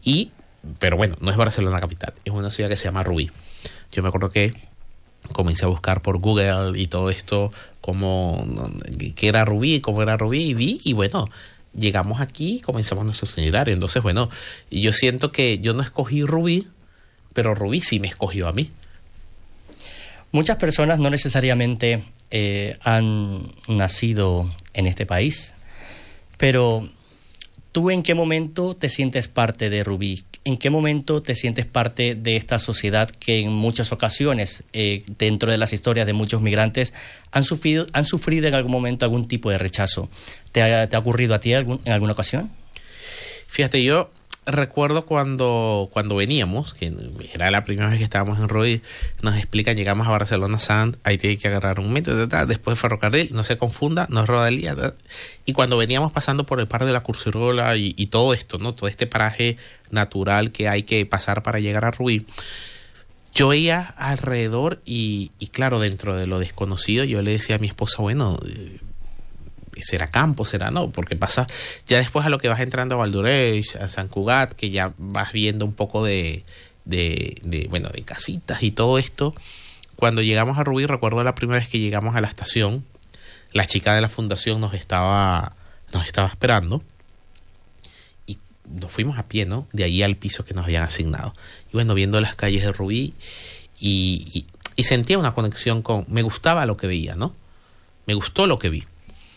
Pero bueno, no es Barcelona capital, es una ciudad que se llama Rubí. Yo me acuerdo que comencé a buscar por Google y todo esto, qué era Rubí, cómo era Rubí, y vi, y bueno, llegamos aquí y comenzamos nuestro itinerario. Entonces, bueno, yo siento que yo no escogí Rubí, pero Rubí sí me escogió a mí. Muchas personas no necesariamente han nacido en este país, pero ¿tú en qué momento te sientes parte de Rubí? ¿En qué momento te sientes parte de esta sociedad que en muchas ocasiones, dentro de las historias de muchos migrantes, han sufrido en algún momento algún tipo de rechazo? ¿Te ha ocurrido a ti en alguna ocasión? Fíjate, yo recuerdo cuando veníamos, que era la primera vez que estábamos en Rubí, nos explican, llegamos a Barcelona Sant, ahí tiene que agarrar un metro, después ferrocarril, no se confunda, no es Rodalía, y cuando veníamos pasando por el Parc de la Cursirola y todo esto, ¿no? Todo este paraje natural que hay que pasar para llegar a Rubí, yo veía alrededor y claro, dentro de lo desconocido, yo le decía a mi esposa, bueno, será campo, será no, porque pasa ya después a lo que vas entrando a Valldoreix, a Sant Cugat, que ya vas viendo un poco de casitas y todo esto. Cuando llegamos a Rubí, recuerdo la primera vez que llegamos a la estación, la chica de la fundación nos estaba esperando y nos fuimos a pie, ¿no? De ahí al piso que nos habían asignado. Y bueno, viendo las calles de Rubí y sentía una conexión me gustaba lo que veía, ¿no? Me gustó lo que vi.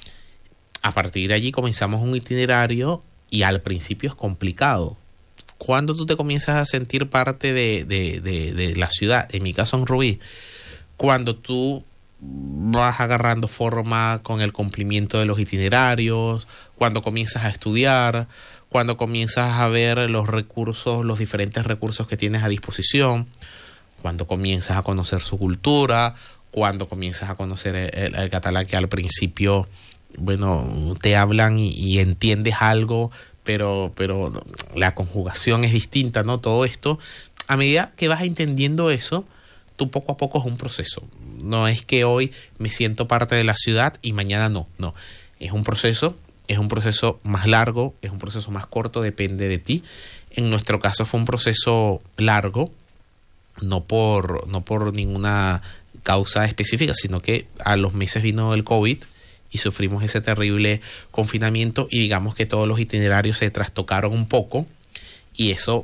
A partir de allí comenzamos un itinerario y al principio es complicado. Cuando tú te comienzas a sentir parte de la ciudad, en mi caso en Rubí, cuando tú vas agarrando forma con el cumplimiento de los itinerarios, cuando comienzas a estudiar, cuando comienzas a ver los diferentes recursos que tienes a disposición, cuando comienzas a conocer su cultura, cuando comienzas a conocer el catalán, que al principio, bueno, te hablan y entiendes algo, pero la conjugación es distinta, ¿no? Todo esto, a medida que vas entendiendo eso, tú poco a poco es un proceso. No es que hoy me siento parte de la ciudad y mañana no. Es un proceso más largo, es un proceso más corto, depende de ti. En nuestro caso fue un proceso largo, no por ninguna causa específica, sino que a los meses vino el COVID y sufrimos ese terrible confinamiento y digamos que todos los itinerarios se trastocaron un poco y eso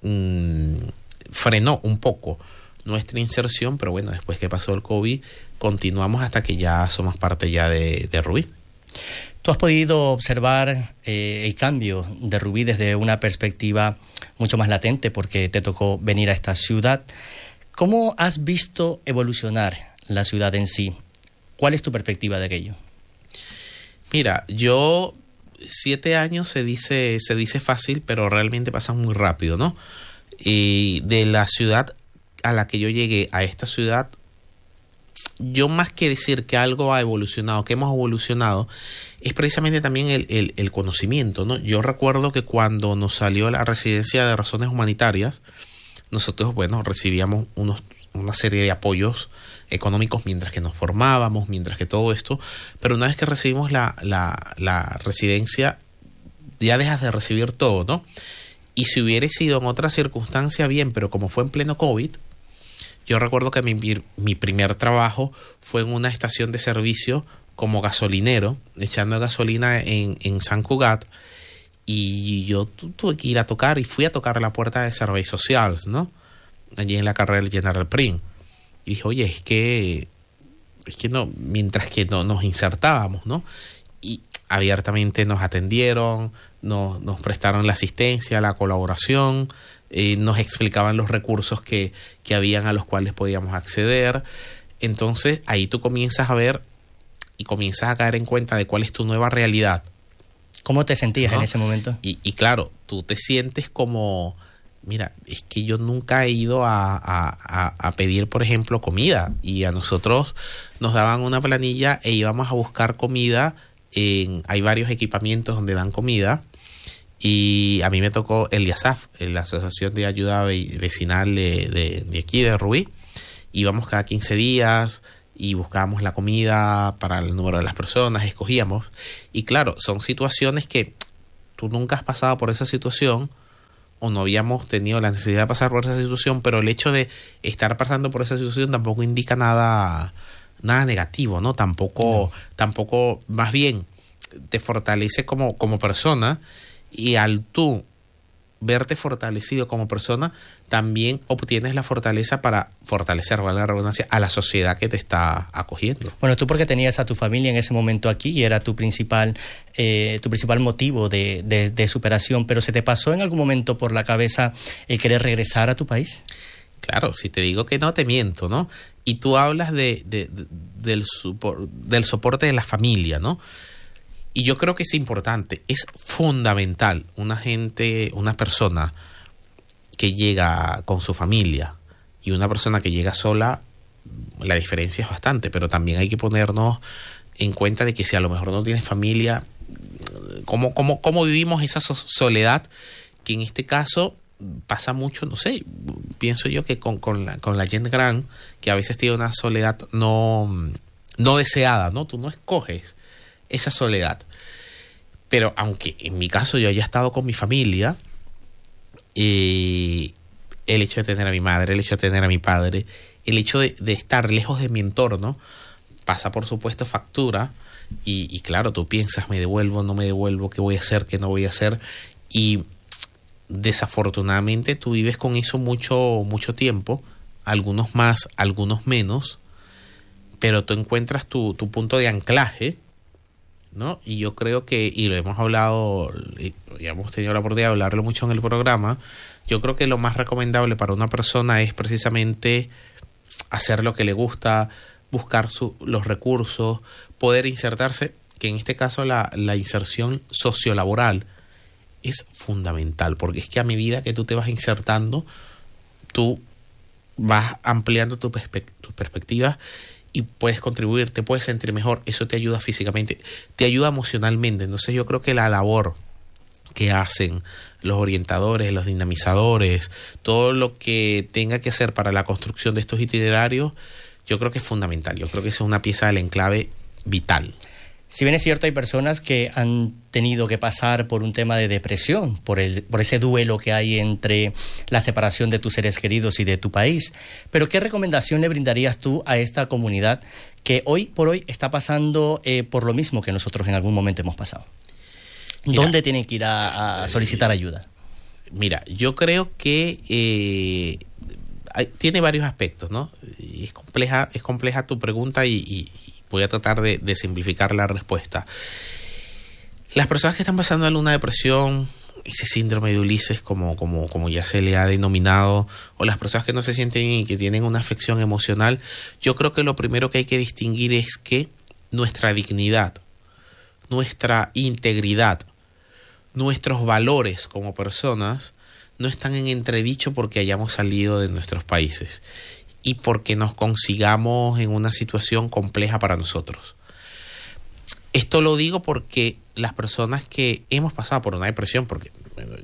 frenó un poco nuestra inserción, pero bueno, después que pasó el COVID continuamos hasta que ya somos parte ya de Rubí. Tú has podido observar el cambio de Rubí desde una perspectiva mucho más latente porque te tocó venir a esta ciudad. ¿Cómo has visto evolucionar la ciudad en sí? ¿Cuál es tu perspectiva de aquello? Mira, 7 años se dice fácil, pero realmente pasan muy rápido, ¿no? Y de la ciudad a la que yo llegué a esta ciudad, yo más que decir que algo ha evolucionado, que hemos evolucionado, es precisamente también el conocimiento, ¿no? Yo recuerdo que cuando nos salió la residencia de razones humanitarias, nosotros, bueno, recibíamos una serie de apoyos económicos mientras que nos formábamos, mientras que todo esto, pero una vez que recibimos la residencia, ya dejas de recibir todo, ¿no? Y si hubiera sido en otra circunstancia, bien, pero como fue en pleno COVID, yo recuerdo que mi primer trabajo fue en una estación de servicio como gasolinero, echando gasolina en Sant Cugat, y yo tuve que ir a tocar, y fui a tocar a la puerta de Serveis Socials, ¿no? Allí en la carrera del General Prim. Y dije, oye, es que no, mientras que no nos insertábamos, ¿no? Y abiertamente nos atendieron, nos prestaron la asistencia, la colaboración, nos explicaban los recursos que habían a los cuales podíamos acceder. Entonces ahí tú comienzas a ver y comienzas a caer en cuenta de cuál es tu nueva realidad. ¿Cómo te sentías, ¿no?, en ese momento? Y claro, tú te sientes como... Mira, es que yo nunca he ido a pedir, por ejemplo, comida, y a nosotros nos daban una planilla e íbamos a buscar comida. Hay varios equipamientos donde dan comida, y a mí me tocó el IASAF, la Asociación de Ayuda Vecinal de aquí, de Rubí. Íbamos cada 15 días y buscábamos la comida para el número de las personas, escogíamos. Y claro, son situaciones que tú nunca has pasado por esa situación, o no habíamos tenido la necesidad de pasar por esa situación, pero el hecho de estar pasando por esa situación tampoco indica nada negativo, ¿no? Tampoco, más bien te fortalece como persona, y al tú verte fortalecido como persona, también obtienes la fortaleza para fortalecer, vale la redundancia, a la sociedad que te está acogiendo. Bueno, tú porque tenías a tu familia en ese momento aquí y era tu principal motivo de superación, pero ¿se te pasó en algún momento por la cabeza el querer regresar a tu país? Claro, si te digo que no, te miento, ¿no? Y tú hablas del soporte de la familia, ¿no? Y yo creo que es importante, es fundamental una persona que llega con su familia y una persona que llega sola, la diferencia es bastante, pero también hay que ponernos en cuenta de que si a lo mejor no tienes familia, ¿cómo vivimos esa soledad? Que en este caso pasa mucho, no sé, pienso yo que con la gente grande, que a veces tiene una soledad no deseada, ¿no? Tú no escoges esa soledad. Pero aunque en mi caso yo haya estado con mi familia, el hecho de tener a mi madre, el hecho de tener a mi padre, el hecho de estar lejos de mi entorno, pasa por supuesto factura, y claro, tú piensas, ¿me devuelvo, no me devuelvo? ¿Qué voy a hacer, qué no voy a hacer? Y desafortunadamente tú vives con eso mucho tiempo, algunos más, algunos menos, pero tú encuentras tu punto de anclaje, ¿no? Y yo creo que, y lo hemos hablado, y hemos tenido la oportunidad de hablarlo mucho en el programa, yo creo que lo más recomendable para una persona es precisamente hacer lo que le gusta, buscar los recursos, poder insertarse, que en este caso la inserción sociolaboral es fundamental, porque es que a medida que tú te vas insertando, tú vas ampliando tus perspectivas y puedes contribuir, te puedes sentir mejor, eso te ayuda físicamente, te ayuda emocionalmente. Entonces yo creo que la labor que hacen los orientadores, los dinamizadores, todo lo que tenga que hacer para la construcción de estos itinerarios, yo creo que es fundamental, yo creo que es una pieza del enclave vital. Si bien es cierto, hay personas que han tenido que pasar por un tema de depresión, por ese duelo que hay entre la separación de tus seres queridos y de tu país. Pero ¿qué recomendación le brindarías tú a esta comunidad que hoy por hoy está pasando por lo mismo que nosotros en algún momento hemos pasado? ¿Dónde tienen que ir a solicitar ayuda? Mira, yo creo que tiene varios aspectos, ¿no? Es compleja tu pregunta y voy a tratar de simplificar la respuesta. Las personas que están pasando una depresión, ese síndrome de Ulises, como ya se le ha denominado, o las personas que no se sienten bien y que tienen una afección emocional, yo creo que lo primero que hay que distinguir es que nuestra dignidad, nuestra integridad, nuestros valores como personas no están en entredicho porque hayamos salido de nuestros países y porque nos consigamos en una situación compleja para nosotros. Esto lo digo porque las personas que hemos pasado por una depresión, porque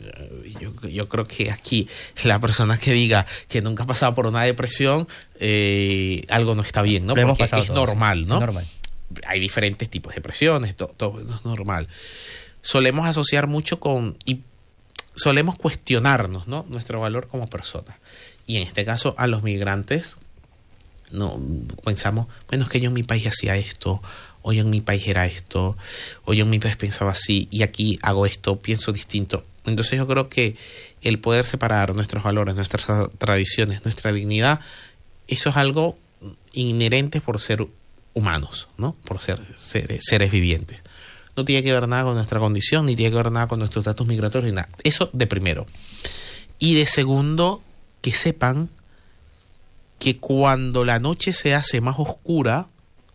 yo creo que aquí la persona que diga que nunca ha pasado por una depresión, algo no está bien, ¿no? Porque es todos, normal, ¿no? Es normal. Hay diferentes tipos de depresiones, todo es normal. Solemos asociar mucho y solemos cuestionarnos, ¿no? Nuestro valor como personas. Y en este caso a los migrantes, no pensamos, bueno, es que yo en mi país hacía esto, o yo en mi país era esto, o yo en mi país pensaba así, y aquí hago esto, pienso distinto. Entonces yo creo que el poder separar nuestros valores, nuestras tradiciones, nuestra dignidad, eso es algo inherente por ser humanos, ¿no? Por ser seres vivientes. No tiene que ver nada con nuestra condición, ni tiene que ver nada con nuestros datos migratorios, ni nada. Eso de primero. Y de segundo, que sepan que cuando la noche se hace más oscura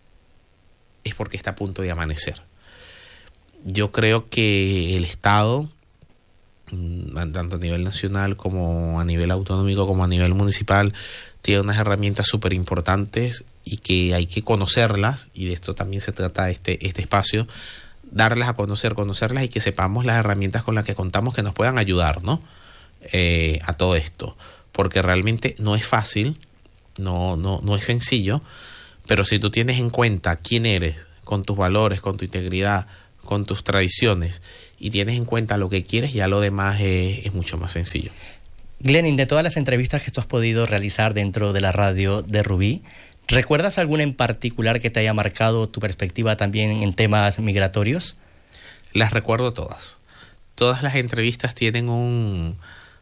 es porque está a punto de amanecer. Yo creo que el Estado, tanto a nivel nacional como a nivel autonómico como a nivel municipal, tiene unas herramientas súper importantes y que hay que conocerlas, y de esto también se trata este espacio, darlas a conocerlas y que sepamos las herramientas con las que contamos que nos puedan ayudar, ¿no? A todo esto. Porque realmente no es fácil, no es sencillo, pero si tú tienes en cuenta quién eres, con tus valores, con tu integridad, con tus tradiciones, y tienes en cuenta lo que quieres, ya lo demás es mucho más sencillo. Glenín, de todas las entrevistas que tú has podido realizar dentro de la radio de Rubí, ¿recuerdas alguna en particular que te haya marcado tu perspectiva también en temas migratorios? Las recuerdo todas. Todas las entrevistas tienen un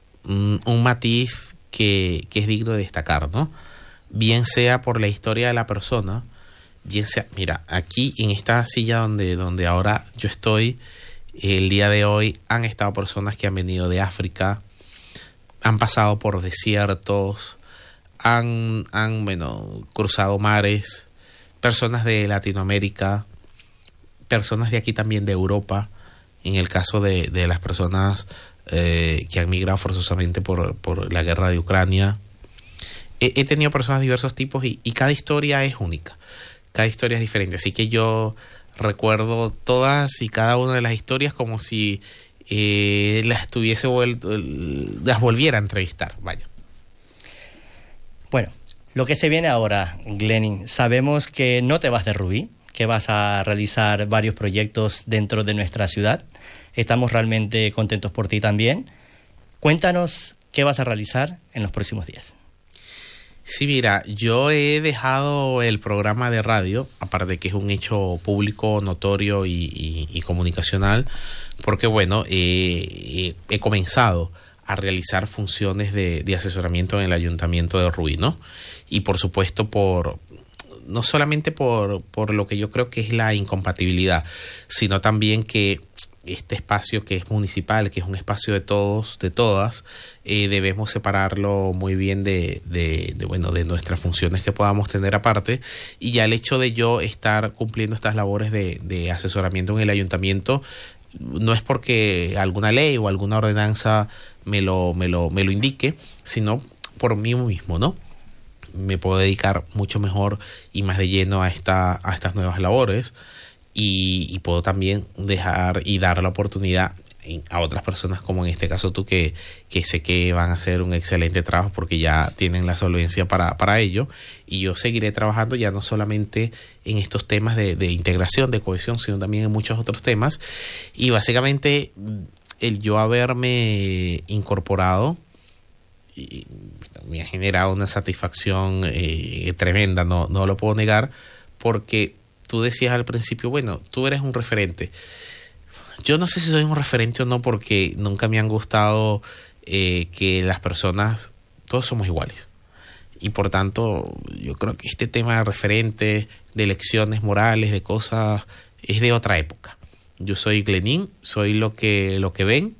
matiz que es digno de destacar, ¿no? Bien sea por la historia de la persona, bien sea... Mira, aquí en esta silla donde ahora yo estoy, el día de hoy han estado personas que han venido de África, han pasado por desiertos, han cruzado mares, personas de Latinoamérica, personas de aquí también de Europa, en el caso de las personas que han migrado forzosamente por la guerra de Ucrania. He tenido personas de diversos tipos y cada historia es única, cada historia es diferente, así que yo recuerdo todas y cada una de las historias como si las volviera a entrevistar, vaya. Bueno, lo que se viene ahora, Glenín, sabemos que no te vas de Rubí, que vas a realizar varios proyectos dentro de nuestra ciudad. Estamos realmente contentos por ti también. Cuéntanos qué vas a realizar en los próximos días. Sí, mira, yo he dejado el programa de radio, aparte que es un hecho público, notorio y comunicacional, porque bueno, he comenzado a realizar funciones de asesoramiento en el Ayuntamiento de Rubí, ¿no? Y por supuesto no solamente por lo que yo creo que es la incompatibilidad, sino también que este espacio que es municipal, que es un espacio de todos, de todas, debemos separarlo muy bien de nuestras funciones que podamos tener aparte, y ya el hecho de yo estar cumpliendo estas labores de asesoramiento en el ayuntamiento no es porque alguna ley o alguna ordenanza me lo indique, sino por mí mismo, ¿no? Me puedo dedicar mucho mejor y más de lleno a estas nuevas labores, y puedo también dejar y dar la oportunidad a otras personas, como en este caso tú, que sé que van a hacer un excelente trabajo porque ya tienen la solvencia para ello, y yo seguiré trabajando ya no solamente en estos temas de integración, de cohesión, sino también en muchos otros temas. Y básicamente el yo haberme incorporado me ha generado una satisfacción tremenda, no lo puedo negar, porque tú decías al principio, bueno, tú eres un referente. Yo no sé si soy un referente o no, porque nunca me han gustado que las personas, todos somos iguales. Y por tanto, yo creo que este tema de referentes, de lecciones morales, de cosas, es de otra época. Yo soy Glenín, soy lo que ven.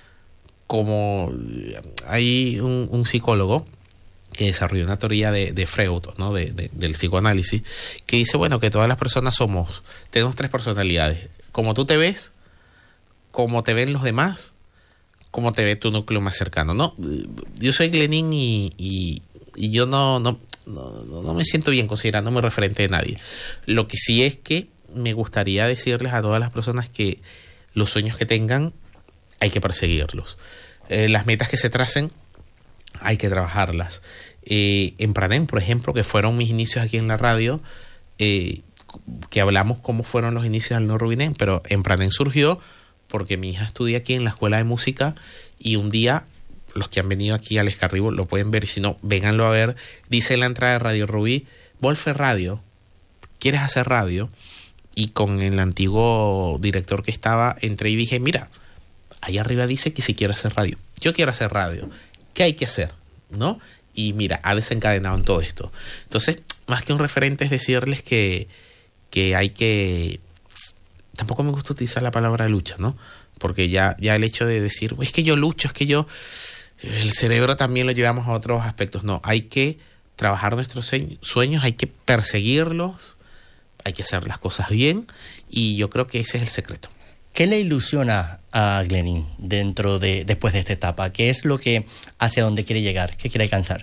Como hay un psicólogo que desarrolló una teoría de Freud, ¿no? del psicoanálisis, que dice, bueno, que todas las personas tenemos tres personalidades: como tú te ves, como te ven los demás, como te ve tu núcleo más cercano, ¿no? Yo soy Glenín y yo no me siento bien considerándome referente de nadie. Lo que sí es que me gustaría decirles a todas las personas que los sueños que tengan hay que perseguirlos. Las metas que se tracen hay que trabajarlas. En Pranén, por ejemplo, que fueron mis inicios aquí en la radio, que hablamos cómo fueron los inicios del No Rubinén, pero en Pranén surgió porque mi hija estudia aquí en la escuela de música, y un día, los que han venido aquí al Escarribo lo pueden ver, y si no, vénganlo a ver, dice en la entrada de Radio Rubí, Wolfe Radio, ¿quieres hacer radio? Y con el antiguo director que estaba, entré y dije, mira, ahí arriba dice que si quiero hacer radio. Yo quiero hacer radio. ¿Qué hay que hacer? ¿No? Y mira, ha desencadenado en todo esto. Entonces, más que un referente es decirles que hay que... Tampoco me gusta utilizar la palabra lucha, ¿no? Porque ya el hecho de decir, es que yo lucho, es que yo... El cerebro también lo llevamos a otros aspectos. No, hay que trabajar nuestros sueños, hay que perseguirlos, hay que hacer las cosas bien, y yo creo que ese es el secreto. ¿Qué le ilusiona a Glenín después de esta etapa? ¿Qué es lo que hacia dónde quiere llegar? ¿Qué quiere alcanzar?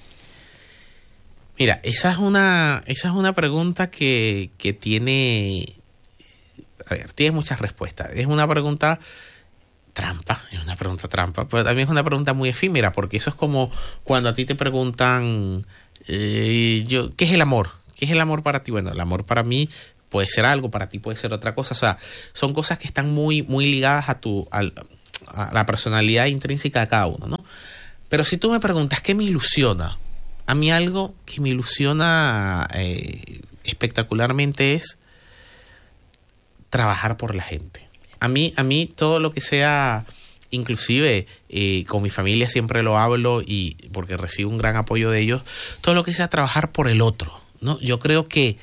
Mira, esa es una pregunta que tiene... A ver, tiene muchas respuestas. Es una pregunta trampa, pero también es una pregunta muy efímera, porque eso es como cuando a ti te preguntan, ¿qué es el amor? ¿Qué es el amor para ti? Bueno, el amor para mí puede ser algo, para ti puede ser otra cosa. O sea, son cosas que están muy, muy ligadas a la personalidad intrínseca de cada uno, ¿no? Pero si tú me preguntas, ¿qué me ilusiona? A mí algo que me ilusiona espectacularmente es trabajar por la gente. A mí todo lo que sea, inclusive con mi familia siempre lo hablo y porque recibo un gran apoyo de ellos, todo lo que sea trabajar por el otro, ¿no? Yo creo que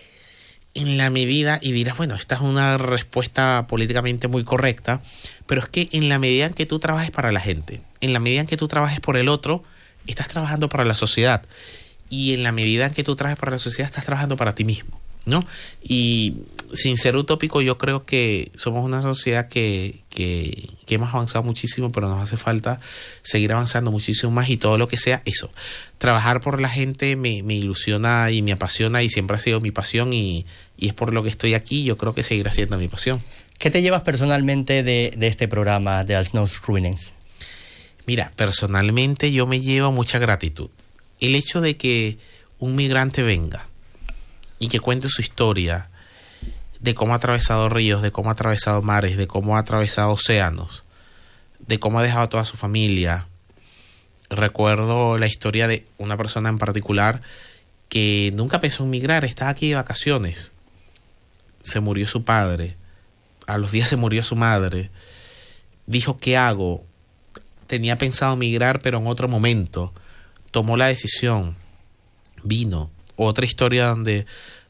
en la medida, y dirás, bueno, esta es una respuesta políticamente muy correcta, pero es que en la medida en que tú trabajes para la gente, en la medida en que tú trabajes por el otro, estás trabajando para la sociedad. Y en la medida en que tú trabajes para la sociedad, estás trabajando para ti mismo, ¿no? Y sin ser utópico, yo creo que somos una sociedad que hemos avanzado muchísimo, pero nos hace falta seguir avanzando muchísimo más, y todo lo que sea eso. Trabajar por la gente me ilusiona y me apasiona, y siempre ha sido mi pasión, y es por lo que estoy aquí. Yo creo que seguirá siendo mi pasión. ¿Qué te llevas personalmente de este programa de Els Nous Ruïnes? Mira, personalmente yo me llevo mucha gratitud. El hecho de que un migrante venga y que cuente su historia, de cómo ha atravesado ríos, de cómo ha atravesado mares, de cómo ha atravesado océanos, de cómo ha dejado a toda su familia. Recuerdo la historia de una persona en particular que nunca pensó en migrar, estaba aquí de vacaciones. Se murió su padre, a los días se murió su madre. Dijo, ¿qué hago? Tenía pensado migrar, pero en otro momento. Tomó la decisión, vino. Otra historia donde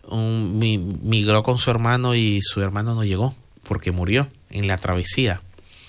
migró con su hermano y su hermano no llegó porque murió en la travesía.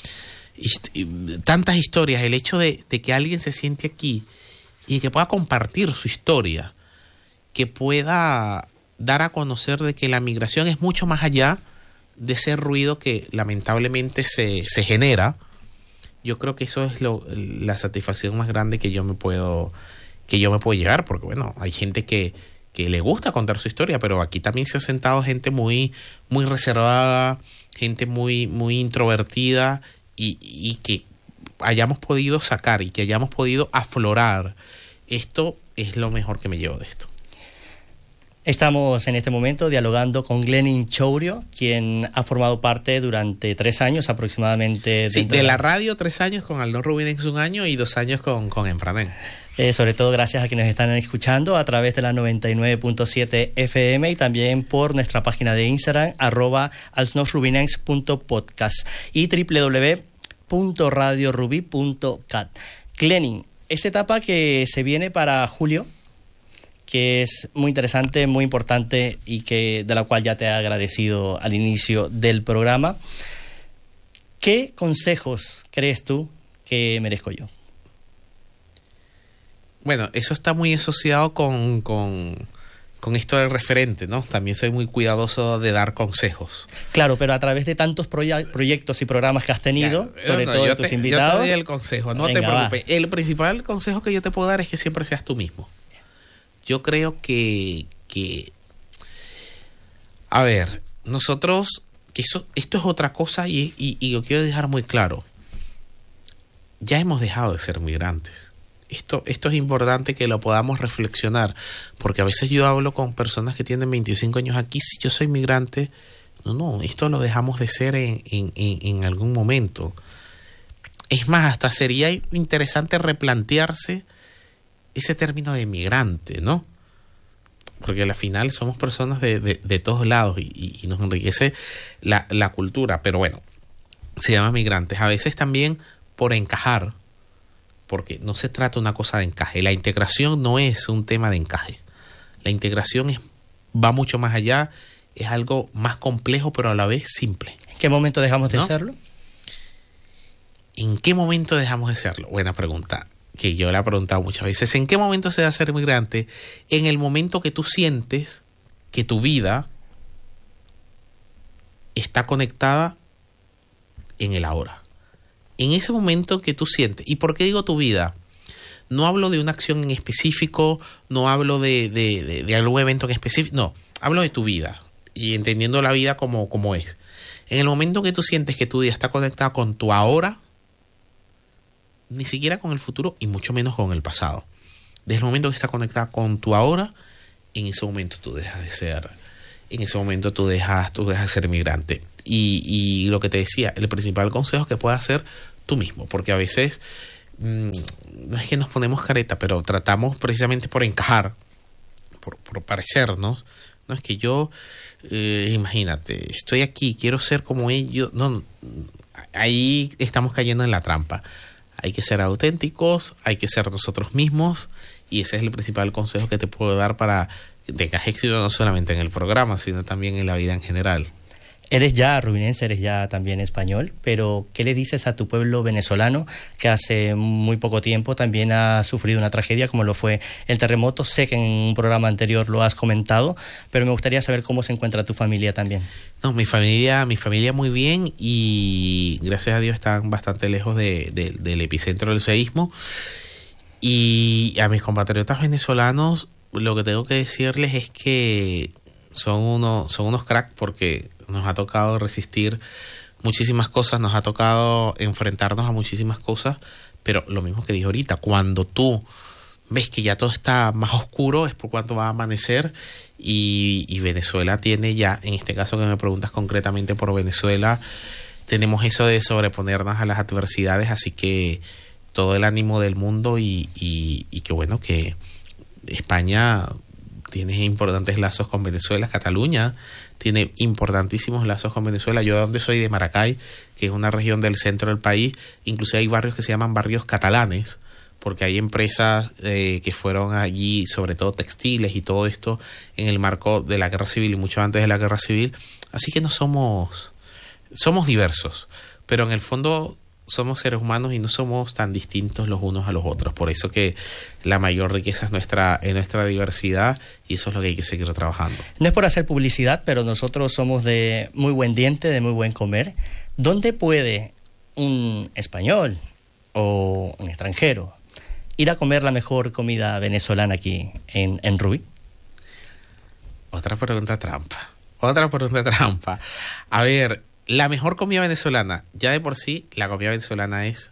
Y tantas historias. El hecho de que alguien se siente aquí y que pueda compartir su historia, que pueda dar a conocer de que la migración es mucho más allá de ese ruido que lamentablemente se genera. Yo creo que eso es la satisfacción más grande que yo me puedo llevar, porque bueno, hay gente que le gusta contar su historia, pero aquí también se ha sentado gente muy, muy reservada, gente muy, muy introvertida, y que hayamos podido sacar y que hayamos podido aflorar. Esto es lo mejor que me llevo de esto. Estamos en este momento dialogando con Glenin Chourio, quien ha formado parte durante 3 años aproximadamente. Sí, de la radio 3 años, con Els Nous Ruïnes 1 año y 2 años con Enfranen. Sobre todo gracias a quienes están escuchando a través de la 99.7 FM y también por nuestra página de Instagram, @elsnousruïnes.podcast y www.radioruby.cat. Glenin, esta etapa que se viene para julio, que es muy interesante, muy importante y de la cual ya te he agradecido al inicio del programa. ¿Qué consejos crees tú que merezco yo? Bueno, eso está muy asociado con esto del referente, ¿no? También soy muy cuidadoso de dar consejos. Claro, pero a través de tantos proyectos y programas que has tenido, sobre todo de tus invitados. Yo te doy el consejo, no te preocupes. El principal consejo que yo te puedo dar es que siempre seas tú mismo. Yo creo que a ver, nosotros, que esto es otra cosa, y lo quiero dejar muy claro. Ya hemos dejado de ser migrantes. Esto es importante que lo podamos reflexionar, porque a veces yo hablo con personas que tienen 25 años aquí. Si yo soy migrante, no, esto lo dejamos de ser en algún momento. Es más, hasta sería interesante replantearse ese término de migrante, ¿no? Porque al final somos personas de todos lados, y nos enriquece la cultura. Pero bueno, se llama migrantes. A veces también por encajar, porque no se trata una cosa de encaje. La integración no es un tema de encaje. La integración va mucho más allá, es algo más complejo, pero a la vez simple. ¿En qué momento dejamos de serlo? ¿En qué momento dejamos de serlo? Buena pregunta, que yo la he preguntado muchas veces. ¿En qué momento se da ser migrante? En el momento que tú sientes que tu vida está conectada en el ahora. En ese momento que tú sientes. ¿Y por qué digo tu vida? No hablo de una acción en específico, no hablo de algún evento en específico, no, hablo de tu vida, y entendiendo la vida como es. En el momento que tú sientes que tu vida está conectada con tu ahora, ni siquiera con el futuro y mucho menos con el pasado. Desde el momento que está conectada con tu ahora, en ese momento tú dejas de ser en ese momento tú dejas de ser migrante. Y lo que te decía, el principal consejo que puedes hacer tú mismo, porque a veces no es que nos ponemos careta, pero tratamos precisamente por encajar, por parecernos. No es que yo, imagínate, estoy aquí, quiero ser como ellos. No, ahí estamos cayendo en la trampa. Hay que ser auténticos, hay que ser nosotros mismos, y ese es el principal consejo que te puedo dar para que tengas éxito no solamente en el programa, sino también en la vida en general. Eres ya rubinense, eres ya también español, pero ¿qué le dices a tu pueblo venezolano que hace muy poco tiempo también ha sufrido una tragedia como lo fue el terremoto? Sé que en un programa anterior lo has comentado, pero me gustaría saber cómo se encuentra tu familia también. No, mi familia muy bien, y gracias a Dios están bastante lejos del epicentro del seísmo. Y a mis compatriotas venezolanos lo que tengo que decirles es que son unos cracks, porque nos ha tocado resistir muchísimas cosas, nos ha tocado enfrentarnos a muchísimas cosas, pero lo mismo que dije ahorita, cuando tú ves que ya todo está más oscuro es por cuanto va a amanecer, y Venezuela tiene ya, en este caso que me preguntas concretamente por Venezuela, tenemos eso de sobreponernos a las adversidades, así que todo el ánimo del mundo, y que bueno, que España tiene importantes lazos con Venezuela, Cataluña tiene importantísimos lazos con Venezuela. Yo, donde soy, de Maracay, que es una región del centro del país, incluso hay barrios que se llaman barrios catalanes, porque hay empresas que fueron allí, sobre todo textiles y todo esto, en el marco de la guerra civil y mucho antes de la guerra civil. Así que no somos diversos, pero en el fondo somos seres humanos y no somos tan distintos los unos a los otros. Por eso que la mayor riqueza es nuestra diversidad, y eso es lo que hay que seguir trabajando. No es por hacer publicidad, pero nosotros somos de muy buen diente, de muy buen comer. ¿Dónde puede un español o un extranjero ir a comer la mejor comida venezolana aquí en Rubí? Otra pregunta trampa. A ver, la mejor comida venezolana, ya de por sí, la comida venezolana es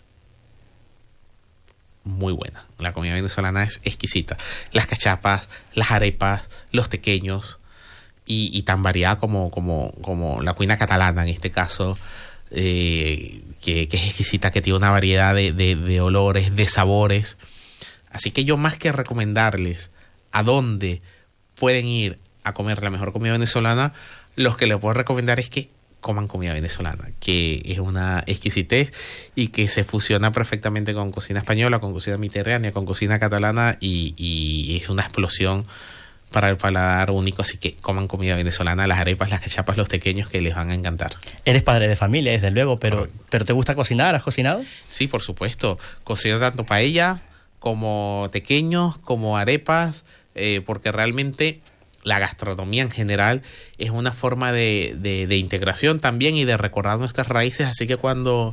muy buena. La comida venezolana es exquisita. Las cachapas, las arepas, los tequeños, y tan variada como la cuina catalana en este caso, que es exquisita, que tiene una variedad de olores, de sabores. Así que yo, más que recomendarles a dónde pueden ir a comer la mejor comida venezolana, los que les puedo recomendar es que coman comida venezolana, que es una exquisitez y que se fusiona perfectamente con cocina española, con cocina mediterránea, con cocina catalana, y es una explosión para el paladar único. Así que coman comida venezolana, las arepas, las cachapas, los tequeños, que les van a encantar. Eres padre de familia, desde luego, pero ¿te gusta cocinar? ¿Has cocinado? Sí, por supuesto. Cocino tanto paella como tequeños, como arepas, porque realmente la gastronomía en general es una forma de integración también, y de recordar nuestras raíces. Así que cuando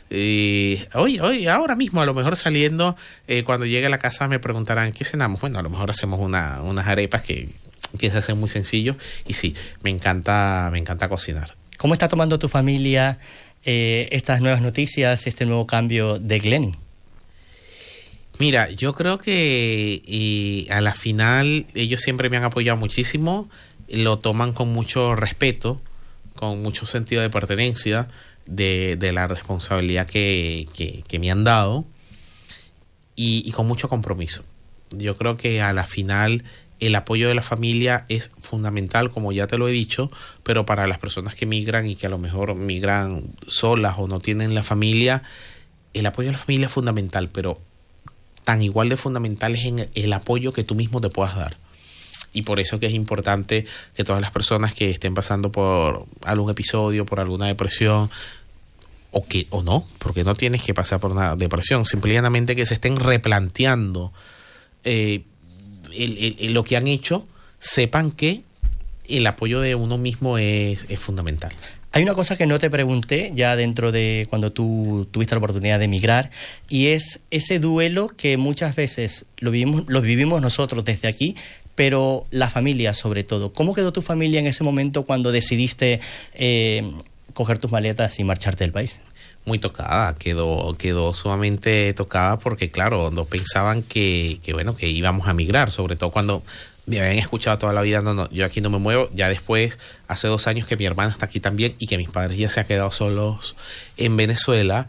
hoy, ahora mismo, a lo mejor saliendo, cuando llegue a la casa me preguntarán ¿qué cenamos? Bueno, a lo mejor hacemos unas arepas que se hacen muy sencillo. Y sí, me encanta cocinar. ¿Cómo está tomando tu familia estas nuevas noticias, este nuevo cambio de Glenin? Mira, yo creo que a la final ellos siempre me han apoyado muchísimo, lo toman con mucho respeto, con mucho sentido de pertenencia, de la responsabilidad que me han dado, y con mucho compromiso. Yo creo que a la final el apoyo de la familia es fundamental, como ya te lo he dicho, pero para las personas que migran y que a lo mejor migran solas o no tienen la familia, el apoyo de la familia es fundamental, pero tan igual de fundamental es en el apoyo que tú mismo te puedas dar. Y por eso que es importante que todas las personas que estén pasando por algún episodio, por alguna depresión, o no, porque no tienes que pasar por una depresión, simplemente que se estén replanteando lo que han hecho, sepan que el apoyo de uno mismo es fundamental. Hay una cosa que no te pregunté ya dentro de cuando tú tuviste la oportunidad de emigrar, y es ese duelo que muchas veces lo vivimos nosotros desde aquí, pero la familia sobre todo. ¿Cómo quedó tu familia en ese momento cuando decidiste coger tus maletas y marcharte del país? Muy tocada, quedó sumamente tocada, porque claro, no pensaban que íbamos a migrar, sobre todo cuando me habían escuchado toda la vida, no, yo aquí no me muevo. Ya después, hace 2 años que mi hermana está aquí también y que mis padres ya se han quedado solos en Venezuela,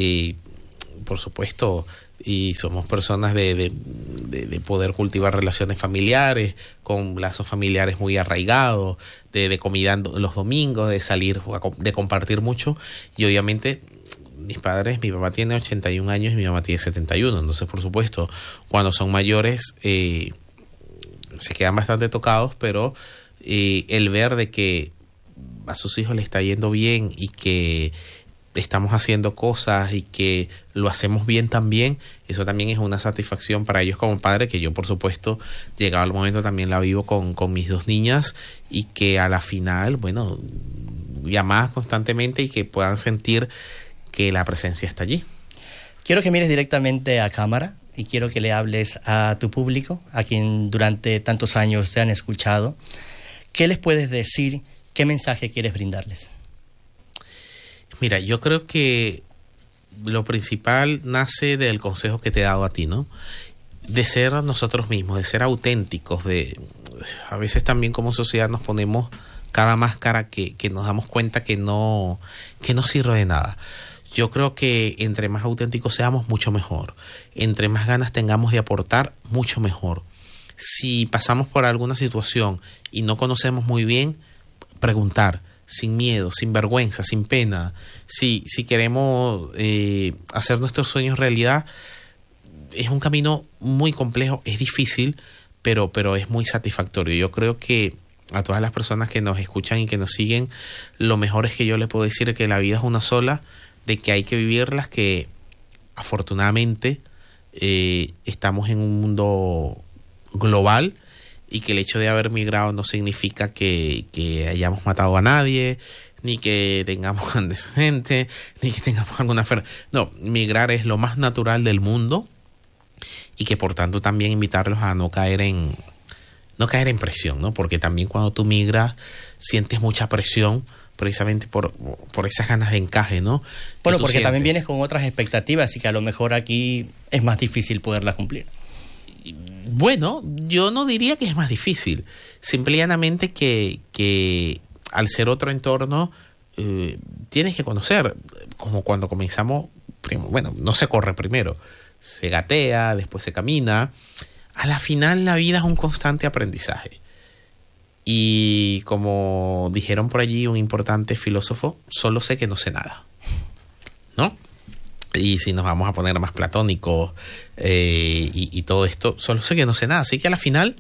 por supuesto, y somos personas de poder cultivar relaciones familiares, con lazos familiares muy arraigados, de comida los domingos, de salir, de compartir mucho, y obviamente mis padres, mi papá tiene 81 años y mi mamá tiene 71, entonces por supuesto, cuando son mayores se quedan bastante tocados, pero el ver de que a sus hijos les está yendo bien y que estamos haciendo cosas y que lo hacemos bien también, eso también es una satisfacción para ellos como padre, que yo por supuesto llegado el momento también la vivo con mis 2 niñas, y que a la final, bueno, llamadas constantemente y que puedan sentir que la presencia está allí. Quiero que mires directamente a cámara y quiero que le hables a tu público, a quien durante tantos años te han escuchado. ¿Qué les puedes decir? ¿Qué mensaje quieres brindarles? Mira, yo creo que lo principal nace del consejo que te he dado a ti, ¿no? De ser nosotros mismos, de ser auténticos, a veces también como sociedad nos ponemos cada máscara que nos damos cuenta que no sirve de nada. Yo creo que entre más auténticos seamos, mucho mejor. Entre más ganas tengamos de aportar, mucho mejor. Si pasamos por alguna situación y no conocemos muy bien, preguntar, sin miedo, sin vergüenza, sin pena. Si queremos hacer nuestros sueños realidad, es un camino muy complejo, es difícil, pero es muy satisfactorio. Yo creo que a todas las personas que nos escuchan y que nos siguen, lo mejor es que yo les puedo decir que la vida es una sola, de que hay que vivirlas, que afortunadamente estamos en un mundo global, y que el hecho de haber migrado no significa que hayamos matado a nadie, ni que tengamos antecedentes, ni que tengamos alguna enfermedad. No, migrar es lo más natural del mundo, y que por tanto también invitarlos a no caer en presión, ¿no? Porque también cuando tú migras sientes mucha presión, precisamente por esas ganas de encaje, ¿no? Bueno, porque también vienes con otras expectativas y que a lo mejor aquí es más difícil poderlas cumplir. Bueno, yo no diría que es más difícil, simplemente que al ser otro entorno tienes que conocer, como cuando comenzamos, bueno, no se corre primero, se gatea, después se camina. A la final la vida es un constante aprendizaje. Y como dijeron por allí un importante filósofo, solo sé que no sé nada, ¿no? Y si nos vamos a poner más platónicos y todo esto, solo sé que no sé nada. Así que a la final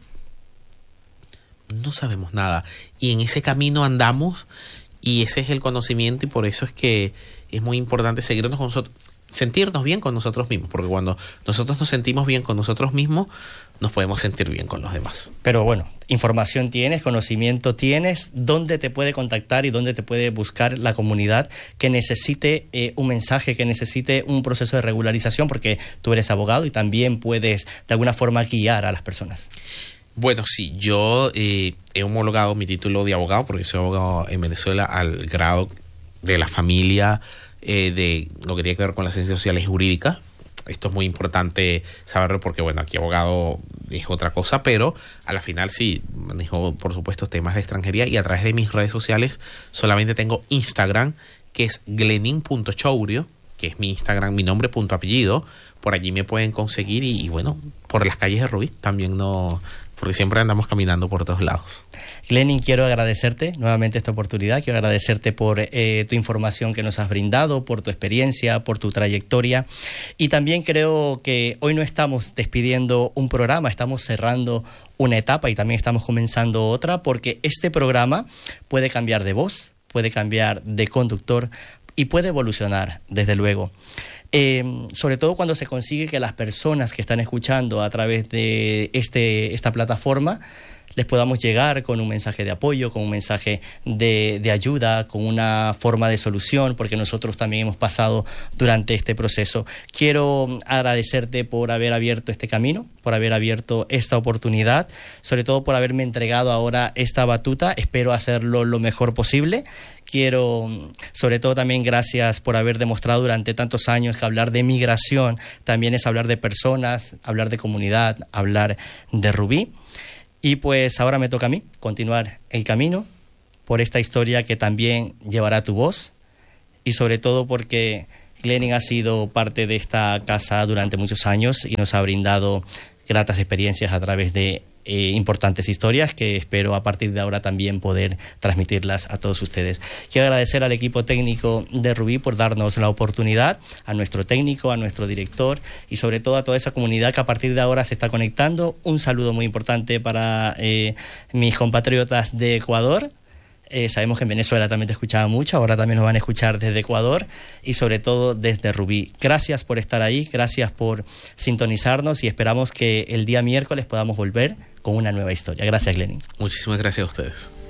no sabemos nada. Y en ese camino andamos, y ese es el conocimiento, y por eso es que es muy importante seguirnos con nosotros, sentirnos bien con nosotros mismos, porque cuando nosotros nos sentimos bien con nosotros mismos, nos podemos sentir bien con los demás. Pero bueno, información tienes, conocimiento tienes, ¿dónde te puede contactar y dónde te puede buscar la comunidad que necesite un mensaje, que necesite un proceso de regularización? Porque tú eres abogado y también puedes de alguna forma guiar a las personas. Bueno, sí, yo he homologado mi título de abogado, porque soy abogado en Venezuela al grado de la familia de lo que tiene que ver con las ciencias sociales y jurídicas. Esto es muy importante saberlo, porque bueno, aquí abogado es otra cosa, pero a la final sí manejo por supuesto temas de extranjería, y a través de mis redes sociales solamente tengo Instagram, que es glenin.chourio, que es mi Instagram, mi nombre, punto apellido. Por allí me pueden conseguir, y bueno, por las calles de Rubí también, no, porque siempre andamos caminando por todos lados. Glenin, quiero agradecerte nuevamente esta oportunidad, quiero agradecerte por tu información que nos has brindado, por tu experiencia, por tu trayectoria, y también creo que hoy no estamos despidiendo un programa, estamos cerrando una etapa y también estamos comenzando otra, porque este programa puede cambiar de voz, puede cambiar de conductor y puede evolucionar, desde luego. Sobre todo cuando se consigue que las personas que están escuchando a través de esta plataforma les podamos llegar con un mensaje de apoyo, con un mensaje de ayuda, con una forma de solución, porque nosotros también hemos pasado durante este proceso. Quiero agradecerte por haber abierto este camino, por haber abierto esta oportunidad, sobre todo por haberme entregado ahora esta batuta. Espero hacerlo lo mejor posible. Quiero, sobre todo también, gracias por haber demostrado durante tantos años que hablar de migración también es hablar de personas, hablar de comunidad, hablar de Rubí. Y pues ahora me toca a mí continuar el camino por esta historia que también llevará tu voz, y sobre todo porque Glenin ha sido parte de esta casa durante muchos años y nos ha brindado gratas experiencias a través de importantes historias que espero a partir de ahora también poder transmitirlas a todos ustedes. Quiero agradecer al equipo técnico de Rubí por darnos la oportunidad, a nuestro técnico, a nuestro director y sobre todo a toda esa comunidad que a partir de ahora se está conectando. Un saludo muy importante para mis compatriotas de Ecuador. Sabemos que en Venezuela también te escuchaban mucho, ahora también nos van a escuchar desde Ecuador y sobre todo desde Rubí. Gracias por estar ahí, gracias por sintonizarnos y esperamos que el día miércoles podamos volver con una nueva historia. Gracias, Glenin. Muchísimas gracias a ustedes.